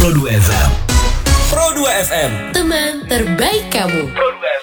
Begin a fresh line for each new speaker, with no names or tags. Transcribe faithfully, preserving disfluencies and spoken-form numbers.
Pro dua F M.
Pro dua F M,
teman terbaik kamu.
Pro dua